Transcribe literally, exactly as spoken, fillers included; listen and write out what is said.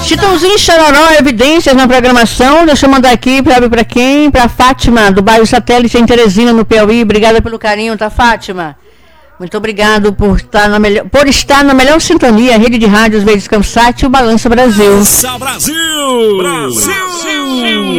Chitãozinho Chororó, evidências na programação. Deixa eu mandar aqui para para quem? Para Fátima, do bairro Satélite em Teresina, no Piauí. Obrigada pelo carinho, tá, Fátima? Muito obrigado por estar na melhor, por estar na melhor sintonia, Rede de Rádios Verdes Campos Sat e o Balança Brasil. Balança Brasil! Brasil! Brasil!